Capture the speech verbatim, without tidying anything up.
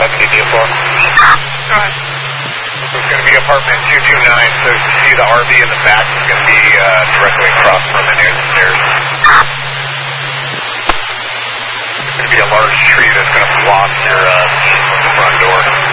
That's India four. Go ahead. It's going to be apartment two two nine, so you see the R V in the back is going to be uh, directly across from the near stairs. It's going to be a large tree that's going to block your uh, front door.